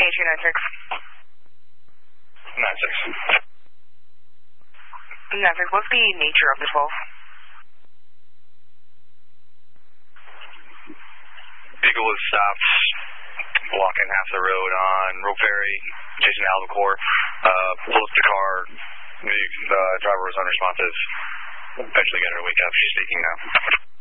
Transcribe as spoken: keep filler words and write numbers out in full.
A two nine six. nine six. nine six, what's the nature of the twelve? Vehicle was stopped, blocking half the road on Rope Ferry, adjacent to Albacore. Uh, pulled up the car. The uh, driver was unresponsive. Eventually got her to wake up. She's speaking now.